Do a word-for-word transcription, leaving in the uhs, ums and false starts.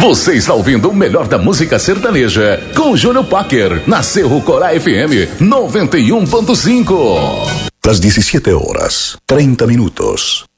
Você está ouvindo o melhor da música sertaneja com o Júnior Packer, na Cerro Corá F M noventa e um ponto cinco. Las diecisiete horas, treinta minutos.